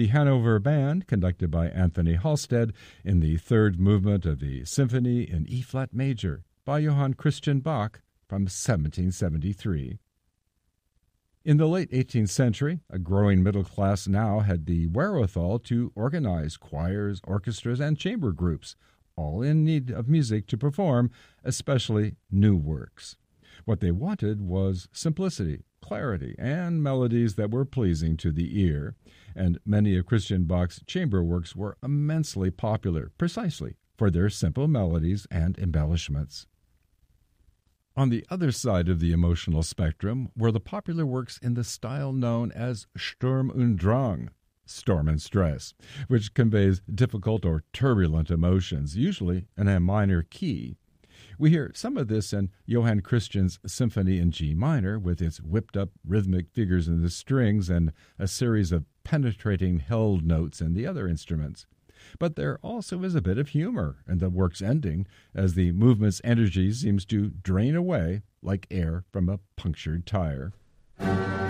the Hanover Band, conducted by Anthony Halstead, in the third movement of the Symphony in E-flat major by Johann Christian Bach from 1773. In the late 18th century, a growing middle class now had the wherewithal to organize choirs, orchestras, and chamber groups, all in need of music to perform, especially new works. What they wanted was simplicity, clarity, and melodies that were pleasing to the ear, and many of Christian Bach's chamber works were immensely popular precisely for their simple melodies and embellishments. On the other side of the emotional spectrum were the popular works in the style known as Sturm und Drang, storm and stress, which conveys difficult or turbulent emotions, usually in a minor key. We hear some of this in Johann Christian's Symphony in G minor, with its whipped-up rhythmic figures in the strings and a series of penetrating held notes in the other instruments. But there also is a bit of humor in the work's ending, as the movement's energy seems to drain away like air from a punctured tire.